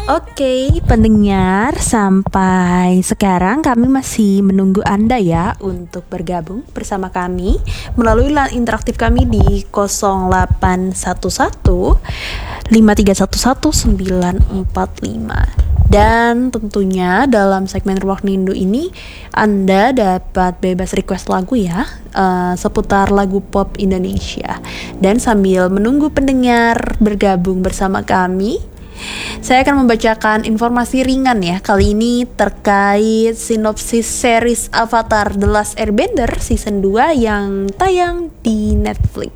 Oke, pendengar, sampai sekarang kami masih menunggu Anda ya untuk bergabung bersama kami melalui line interaktif kami di 0811 5311 945. Dan tentunya dalam segmen Ruang Rindu ini Anda dapat bebas request lagu ya, seputar lagu pop Indonesia. Dan sambil menunggu pendengar bergabung bersama kami, saya akan membacakan informasi ringan ya. Kali ini terkait sinopsis series Avatar The Last Airbender Season 2 yang tayang di Netflix.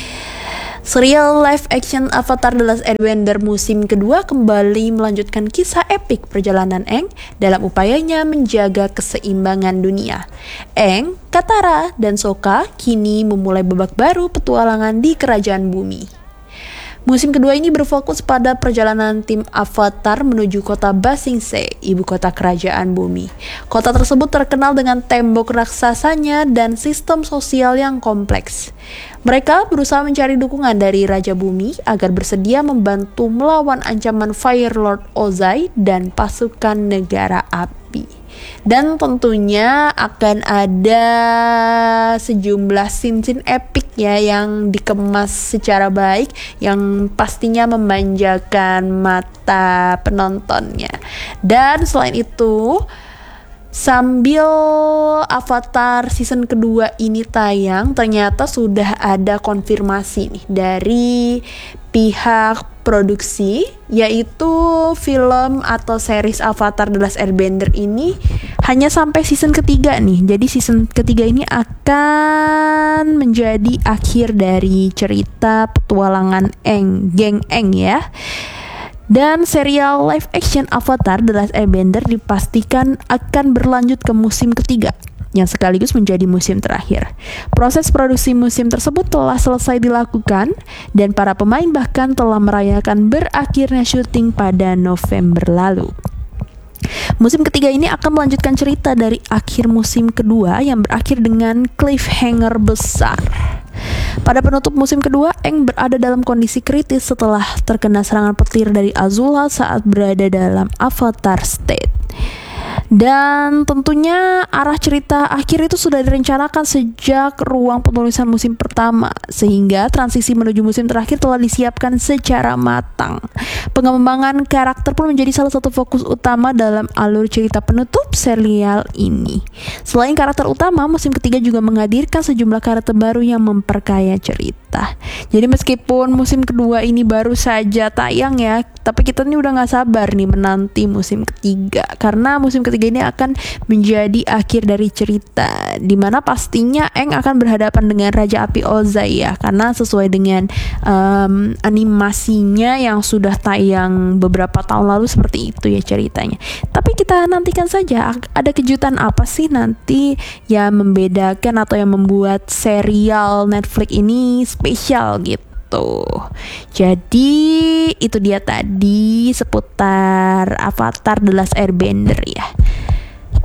Serial live action Avatar The Last Airbender musim kedua kembali melanjutkan kisah epik perjalanan Aang dalam upayanya menjaga keseimbangan dunia. Aang, Katara, dan Sokka kini memulai babak baru petualangan di kerajaan bumi. Musim kedua ini berfokus pada perjalanan tim Avatar menuju kota Ba Sing Se, ibu kota kerajaan bumi. Kota tersebut terkenal dengan tembok raksasanya dan sistem sosial yang kompleks. Mereka berusaha mencari dukungan dari Raja Bumi agar bersedia membantu melawan ancaman Fire Lord Ozai dan pasukan negara api. Dan tentunya akan ada sejumlah scene-scene epic ya yang dikemas secara baik, yang pastinya memanjakan mata penontonnya. Dan selain itu, sambil Avatar season kedua ini tayang, ternyata sudah ada konfirmasi nih dari pihak produksi, yaitu film atau series Avatar The Last Airbender ini hanya sampai season ketiga nih. Jadi season ketiga ini akan menjadi akhir dari cerita petualangan geng Aang ya. Dan serial live action Avatar The Last Airbender dipastikan akan berlanjut ke musim ketiga, yang sekaligus menjadi musim terakhir. Proses produksi musim tersebut telah selesai dilakukan dan para pemain bahkan telah merayakan berakhirnya syuting pada November lalu. Musim ketiga ini akan melanjutkan cerita dari akhir musim kedua yang berakhir dengan cliffhanger besar. Pada penutup musim kedua, Aang berada dalam kondisi kritis setelah terkena serangan petir dari Azula saat berada dalam Avatar State. Dan tentunya arah cerita akhir itu sudah direncanakan sejak ruang penulisan musim pertama, sehingga transisi menuju musim terakhir telah disiapkan secara matang. Pengembangan karakter pun menjadi salah satu fokus utama dalam alur cerita penutup serial ini. Selain karakter utama, musim ketiga juga menghadirkan sejumlah karakter baru yang memperkaya cerita. Jadi meskipun musim kedua ini baru saja tayang ya, tapi kita nih udah gak sabar nih menanti musim ketiga, karena musim ketiga ini akan menjadi akhir dari cerita, dimana pastinya Aang akan berhadapan dengan Raja Api Ozai ya, karena sesuai dengan animasinya yang sudah tayang beberapa tahun lalu seperti itu ya ceritanya. Tapi kita nantikan saja ada kejutan apa sih nanti yang membedakan atau yang membuat serial Netflix ini spesial gitu. Jadi itu dia tadi seputar Avatar The Last Airbender ya.